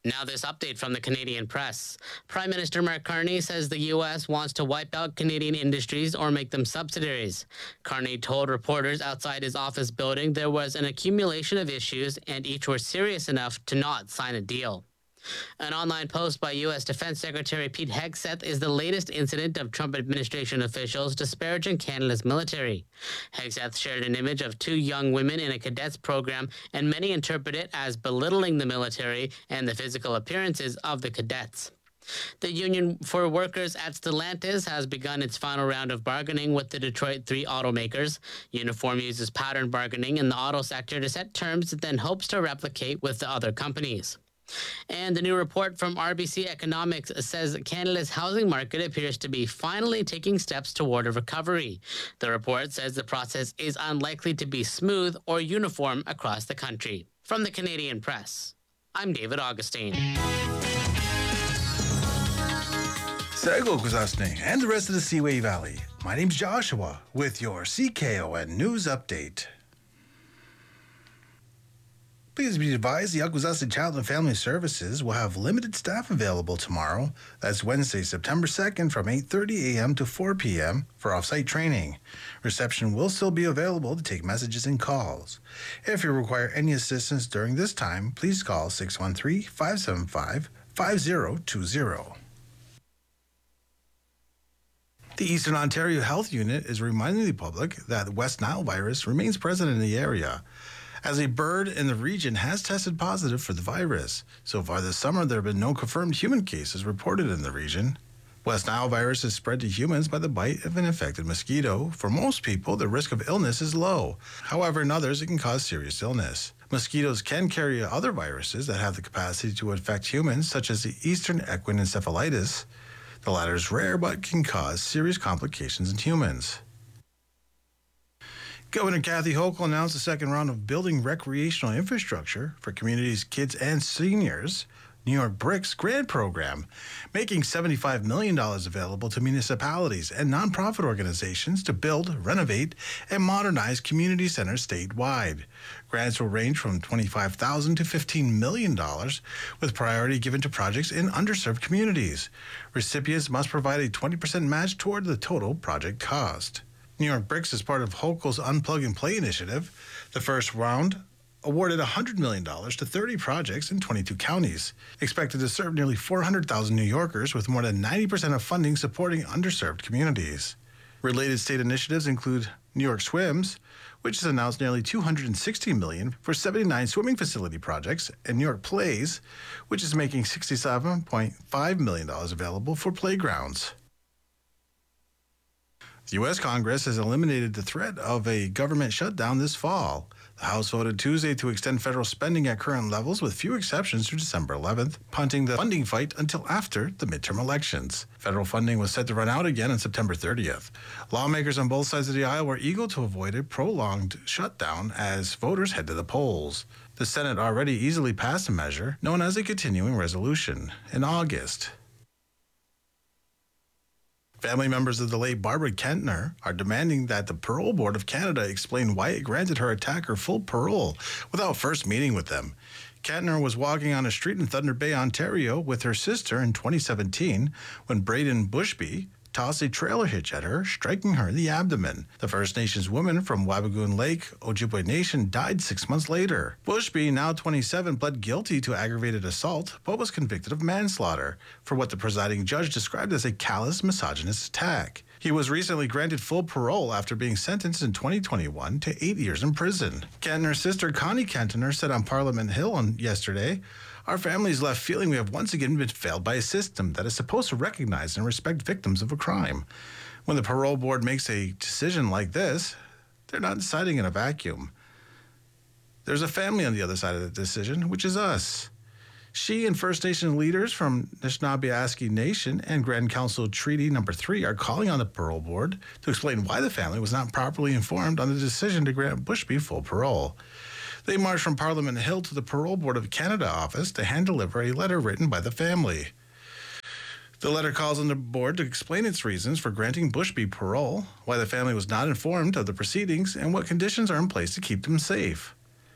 Now, this update from the Canadian press. Prime Minister Mark Carney says the U.S. wants to wipe out Canadian industries or make them subsidiaries. Carney told reporters outside his office building there was an accumulation of issues and each were serious enough to not sign a deal. An online post by U.S. Defense Secretary Pete Hegseth is the latest incident of Trump administration officials disparaging Canada's military. Hegseth shared an image of two young women in a cadets program, and many interpret it as belittling the military and the physical appearances of the cadets. The Union for Workers at Stellantis has begun its final round of bargaining with the Detroit 3 automakers. Uniform uses pattern bargaining in the auto sector to set terms it then hopes to replicate with the other companies. And the new report from RBC Economics says Canada's housing market appears to be finally taking steps toward a recovery. The report says the process is unlikely to be smooth or uniform across the country. From the Canadian Press, I'm David Augustine. Sego Kuzasne and the rest of the Seaway Valley. My name's Joshua with your CKON News Update. Please be advised, the Akwesasne Child and Family Services will have limited staff available tomorrow. That's Wednesday, September 2nd from 8:30 a.m. to 4 p.m. for off-site training. Reception will still be available to take messages and calls. If you require any assistance during this time, please call 613-575-5020. The Eastern Ontario Health Unit is reminding the public that the West Nile virus remains present in the area, as a bird in the region has tested positive for the virus. So far this summer, there have been no confirmed human cases reported in the region. West Nile virus is spread to humans by the bite of an infected mosquito. For most people, the risk of illness is low. However, in others, it can cause serious illness. Mosquitoes can carry other viruses that have the capacity to infect humans, such as the Eastern equine encephalitis. The latter is rare but can cause serious complications in humans. Governor Kathy Hochul announced the second round of building recreational infrastructure for communities, kids, and seniors, New York BRICS grant program, making $75 million available to municipalities and nonprofit organizations to build, renovate, and modernize community centers statewide. Grants will range from $25,000 to $15 million, with priority given to projects in underserved communities. Recipients must provide a 20% match toward the total project cost. New York BRICS is part of Hochul's Unplug and Play initiative. The first round awarded $100 million to 30 projects in 22 counties, expected to serve nearly 400,000 New Yorkers, with more than 90% of funding supporting underserved communities. Related state initiatives include New York Swims, which has announced nearly $260 million for 79 swimming facility projects, and New York Plays, which is making $67.5 million available for playgrounds. The U.S. Congress has eliminated the threat of a government shutdown this fall. The House voted Tuesday to extend federal spending at current levels, with few exceptions, through December 11th, punting the funding fight until after the midterm elections. Federal funding was set to run out again on September 30th. Lawmakers on both sides of the aisle were eager to avoid a prolonged shutdown as voters head to the polls. The Senate already easily passed a measure known as a continuing resolution in August. Family members of the late Barbara Kentner are demanding that the Parole Board of Canada explain why it granted her attacker full parole without first meeting with them. Kentner was walking on a street in Thunder Bay, Ontario, with her sister in 2017 when Braden Bushby tossed a trailer hitch at her, striking her in the abdomen. The First Nations woman from Wabigoon Lake, Ojibwe Nation, died 6 months later. Bushby, now 27, pled guilty to aggravated assault, but was convicted of manslaughter for what the presiding judge described as a callous, misogynist attack. He was recently granted full parole after being sentenced in 2021 to 8 years in prison. Kentner's sister, Connie Kentner, said on Parliament Hill yesterday, "Our family is left feeling we have once again been failed by a system that is supposed to recognize and respect victims of a crime. When the parole board makes a decision like this, they're not deciding in a vacuum. There's a family on the other side of the decision, which is us." She and First Nation leaders from Anishinaabe Nation and Grand Council Treaty No. 3 are calling on the parole board to explain why the family was not properly informed on the decision to grant Bushby full parole. They marched from Parliament Hill to the Parole Board of Canada office to hand-deliver a letter written by the family. The letter calls on the board to explain its reasons for granting Bushby parole, why the family was not informed of the proceedings, and what conditions are in place to keep them safe.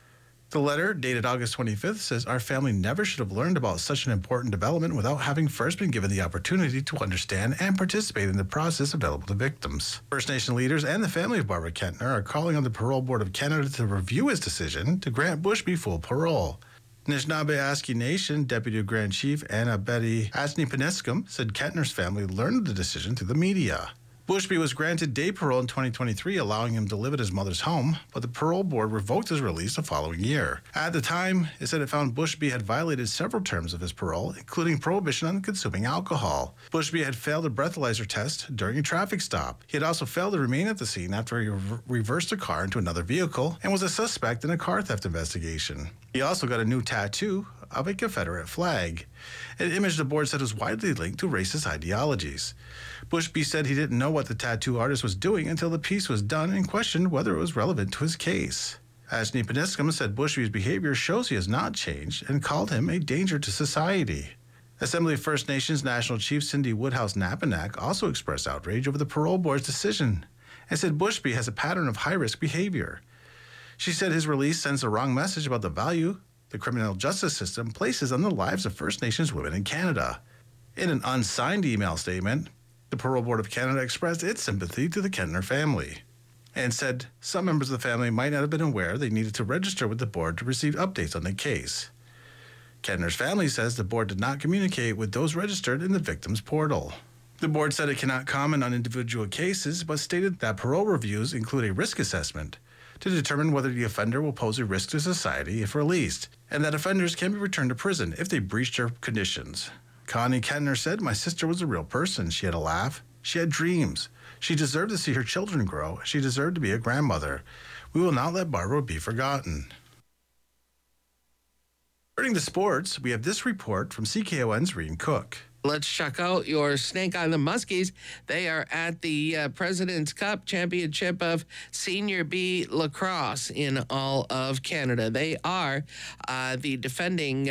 The letter, dated August 25th, says our family never should have learned about such an important development without having first been given the opportunity to understand and participate in the process available to victims. First Nation leaders and the family of Barbara Kentner are calling on the Parole Board of Canada to review its decision to grant Bushby full parole. Anishinaabe Aski Nation Deputy Grand Chief Anna Betty Asni-Peniskum said Kentner's family learned the decision through the media. Bushby was granted day parole in 2023, allowing him to live at his mother's home, but the parole board revoked his release the following year. At the time, it said it found Bushby had violated several terms of his parole, including prohibition on consuming alcohol. Bushby had failed a breathalyzer test during a traffic stop. He had also failed to remain at the scene after he reversed a car into another vehicle and was a suspect in a car theft investigation. He also got a new tattoo of a Confederate flag, an image the board said was widely linked to racist ideologies. Bushby said he didn't know what the tattoo artist was doing until the piece was done and questioned whether it was relevant to his case. Asni-Peniskum said Bushby's behavior shows he has not changed and called him a danger to society. Assembly of First Nations National Chief Cindy Woodhouse-Napanak also expressed outrage over the parole board's decision and said Bushby has a pattern of high-risk behavior. She said his release sends the wrong message about the value the criminal justice system places on the lives of First Nations women in Canada. In an unsigned email statement, the Parole Board of Canada expressed its sympathy to the Kentner family and said some members of the family might not have been aware they needed to register with the board to receive updates on the case. Kentner's family says the board did not communicate with those registered in the victim's portal. The board said it cannot comment on individual cases, but stated that parole reviews include a risk assessment to determine whether the offender will pose a risk to society if released, and that offenders can be returned to prison if they breach their conditions. Connie Kentner said, "My sister was a real person. She had a laugh. She had dreams. She deserved to see her children grow. She deserved to be a grandmother. We will not let Barbara be forgotten." Turning to sports, we have this report from CKON's Reen Cook. Let's check out your Snake Island Muskies. They are at the President's Cup Championship of Senior B Lacrosse in all of Canada. They are the defending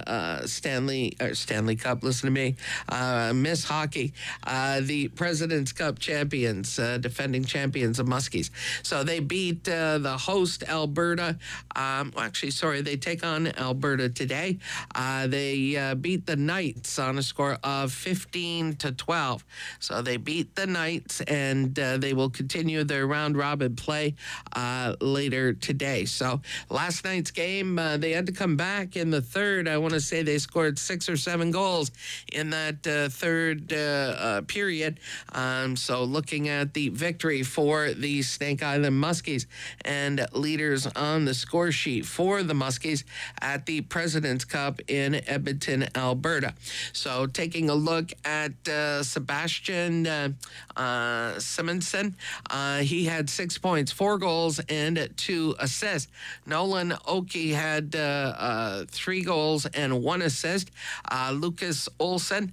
Stanley Cup, listen to me, Miss Hockey, the President's Cup champions, defending champions of Muskies. So they beat the host Alberta. They take on Alberta today. They beat the Knights on a score of 15-12. So they beat the Knights, and they will continue their round robin play later today. So last night's game, they had to come back in the third. I want to say they scored 6 or 7 goals in that third period. So looking at the victory for the Snake Island Muskies, and leaders on the score sheet for the Muskies at the President's Cup in Edmonton, Alberta. So taking a look at Sebastian Simonson, he had 6 points, 4 goals, and 2 assists. Nolan Oki had 3 goals and 1 assist. Lucas Olsen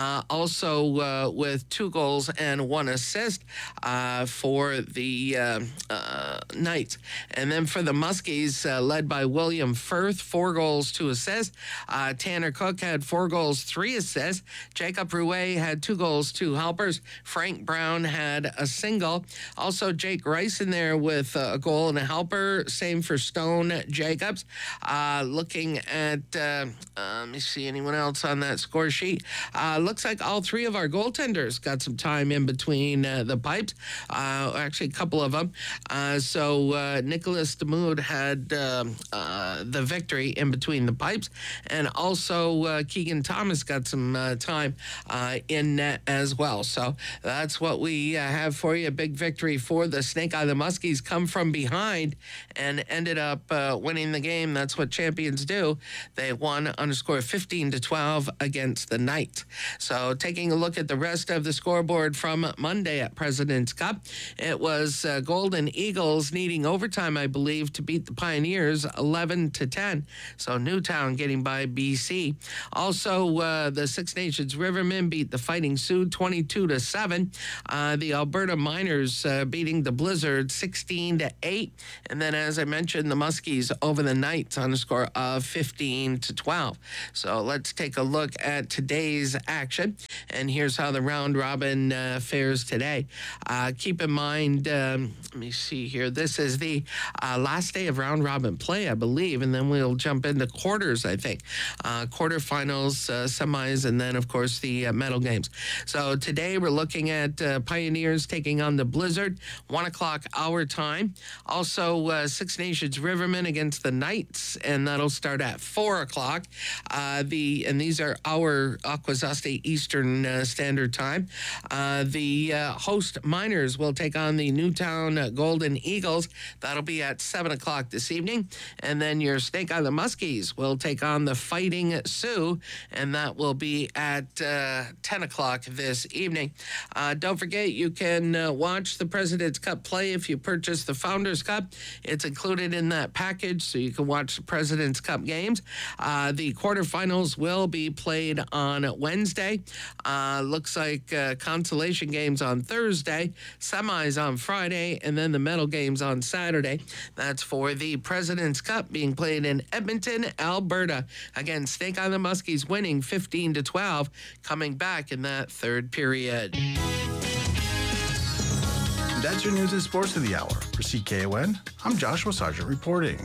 also with 2 goals and 1 assist for the Knights. And then for the Muskies, led by William Firth, 4 goals, 2 assists. Tanner Cook had 4 goals, 3 assists. Jacob Rouet had 2 goals, 2 helpers. Frank Brown had a single. Also, Jake Rice in there with a goal and a helper. Same for Stone Jacobs. Looking at, let me see anyone else on that score sheet. Looks like all 3 of our goaltenders got some time in between the pipes. Actually, a couple of them. So Nicholas Demood had the victory in between the pipes. And also Keegan Thomas got some time in net as well. So that's what we have for you. A big victory for the Snake Island Muskies, come from behind and ended up winning the game. That's what champions do. They won on a score of 15-12 against the Knights. So taking a look at the rest of the scoreboard from Monday at President's Cup, it was Golden Eagles needing overtime, I believe, to beat the Pioneers 11-10. So Newtown getting by BC. Also, the Six Nations Nations Rivermen beat the Fighting Sioux 22-7. The Alberta Miners beating the Blizzard 16-8. And then, as I mentioned, the Muskies over the Knights on a score of 15-12. So let's take a look at today's action. And here's how the round robin fares today. Keep in mind, let me see here. This is the last day of round robin play, I believe. And then we'll jump into quarters, I think. Quarterfinals, semis, and then, of course, the medal games. So today we're looking at Pioneers taking on the Blizzard, 1 o'clock our time. Also, Six Nations Rivermen against the Knights, and that'll start at 4 o'clock. And these are our Akwesasne Eastern Standard Time. The host Miners will take on the Newtown Golden Eagles. That'll be at 7 o'clock this evening. And then your Snake Island Muskies will take on the Fighting Sioux, and that will be at 10 o'clock this evening. Don't forget, you can watch the President's Cup play if you purchase the Founders Cup. It's included in that package, so you can watch the President's Cup games. The quarterfinals will be played on Wednesday. Looks like consolation games on Thursday, semis on Friday, and then the medal games on Saturday. That's for the President's Cup being played in Edmonton, Alberta. Again, Snake Island Muskies winning 15-12, coming back in that third period. That's your news and sports of the hour. For CKON, I'm Joshua Sargent reporting.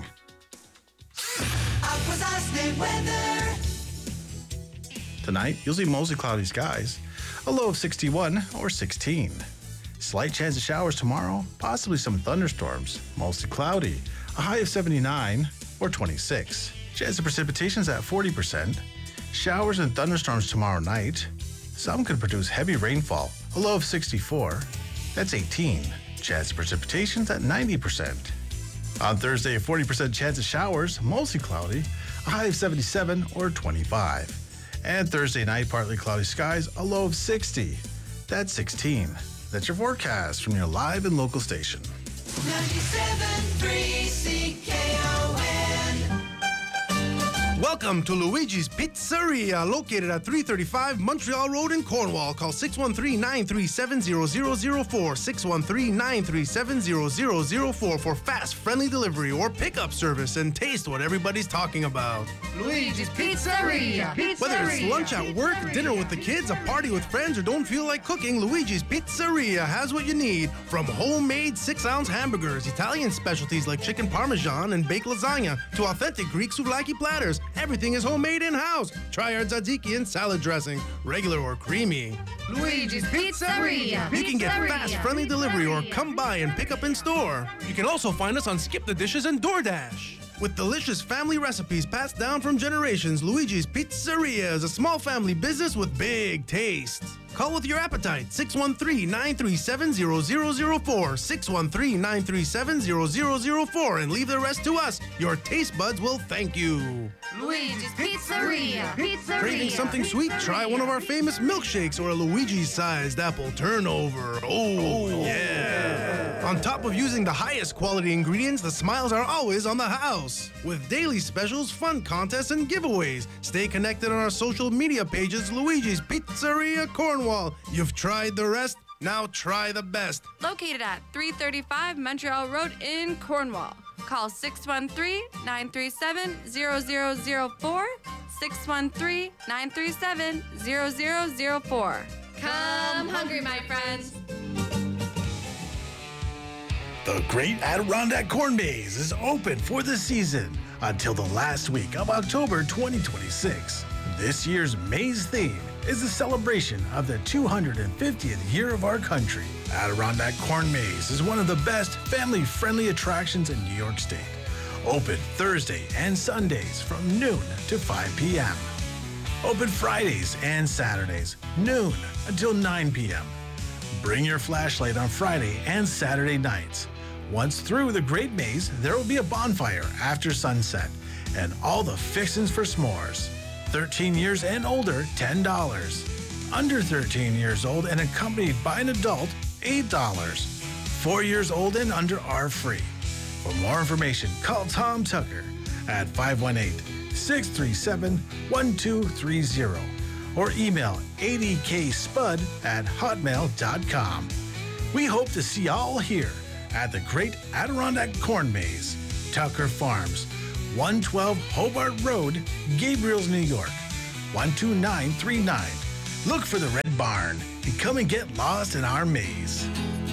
Tonight, you'll see mostly cloudy skies, a low of 61 or 16. Slight chance of showers tomorrow, possibly some thunderstorms, mostly cloudy, a high of 79 or 26. Chance of precipitation is at 40%. Showers and thunderstorms tomorrow night. Some could produce heavy rainfall, a low of 64. That's 18. Chance of precipitation is at 90%. On Thursday, a 40% chance of showers, mostly cloudy, a high of 77 or 25. And Thursday night, partly cloudy skies, a low of 60. That's 16. That's your forecast from your live and local station. 97.3 CKON. Welcome to Luigi's Pizzeria, located at 335 Montreal Road in Cornwall. Call 613-937-0004, 613-937-0004 for fast, friendly delivery or pickup service, and taste what everybody's talking about. Luigi's Pizzeria. Whether it's lunch at work, dinner with the kids, a party with friends, or don't feel like cooking, Luigi's Pizzeria has what you need. From homemade 6-ounce hamburgers, Italian specialties like chicken parmesan and baked lasagna, to authentic Greek souvlaki platters, everything is homemade in-house. Try our tzatziki and salad dressing, regular or creamy. Luigi's Pizzeria. You can get fast, friendly delivery or come by and pick up in store. You can also find us on Skip the Dishes and DoorDash. With delicious family recipes passed down from generations, Luigi's Pizzeria is a small family business with big taste. Call with your appetite, 613-937-0004, 613-937-0004, and leave the rest to us. Your taste buds will thank you. Luigi's Pizzeria. Craving something sweet? Try one of our famous milkshakes or a Luigi-sized apple turnover. Oh, yeah. On top of using the highest quality ingredients, the smiles are always on the house. With daily specials, fun contests, and giveaways. Stay connected on our social media pages, Luigi's Pizzeria Cornwall. You've tried the rest, now try the best. Located at 335 Montreal Road in Cornwall. Call 613-937-0004, 613-937-0004. Come hungry, my friends. The Great Adirondack Corn Maze is open for the season until the last week of October 2026. This year's maze theme is the celebration of the 250th year of our country. Adirondack Corn Maze is one of the best family-friendly attractions in New York State. Open Thursday and Sundays from noon to 5 p.m. Open Fridays and Saturdays, noon until 9 p.m. Bring your flashlight on Friday and Saturday nights. Once through the Great Maze, there will be a bonfire after sunset and all the fixins for s'mores. 13 years and older, $10. Under 13 years old and accompanied by an adult, $8. 4 years old and under are free. For more information, call Tom Tucker at 518-637-1230 or email adkspud@hotmail.com. We hope to see y'all here at the Great Adirondack Corn Maze, Tucker Farms, 112 Hobart Road, Gabriels, New York, 12939. Look for the Red Barn and come and get lost in our maze.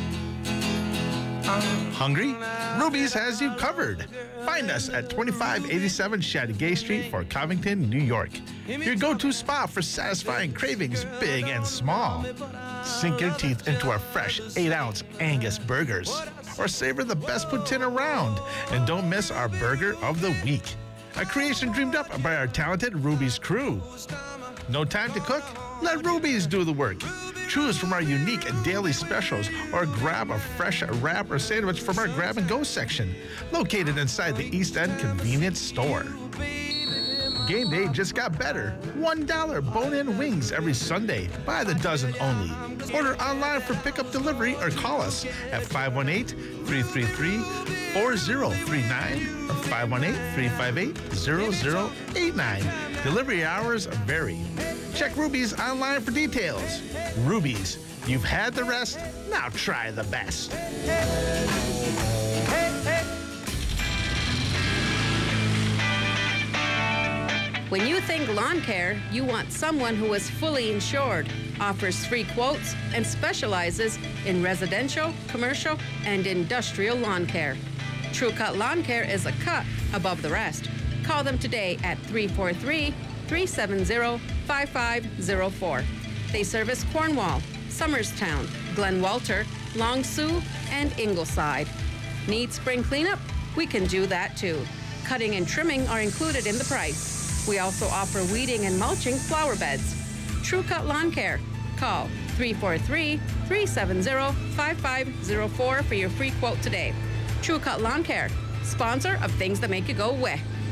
Hungry? Ruby's has you covered. Find us at 2587 Chateauguay Street, Fort Covington, New York. Your go-to spot for satisfying cravings big and small. Sink your teeth into our fresh 8-ounce Angus burgers, or savor the best poutine around. And don't miss our Burger of the Week, a creation dreamed up by our talented Ruby's crew. No time to cook? Let Ruby's do the work. Choose from our unique daily specials or grab a fresh wrap or sandwich from our grab and go section, located inside the East End convenience store. Game day just got better. $1 bone-in wings every Sunday by the dozen only. Order online for pickup delivery or call us at 518-333-4039 or 518-358-0089. Delivery hours vary. Check Ruby's online for details. Ruby's, you've had the rest, now try the best. When you think lawn care, you want someone who is fully insured, offers free quotes, and specializes in residential, commercial, and industrial lawn care. True Cut Lawn Care is a cut above the rest. Call them today at 343-370-5504. They service Cornwall, Somerstown, Glen Walter, Long Sault, and Ingleside. Need spring cleanup? We can do that too. Cutting and trimming are included in the price. We also offer weeding and mulching flower beds. True Cut Lawn Care. Call 343-370-5504 for your free quote today. True Cut Lawn Care, sponsor of Things That Make You Go Weh.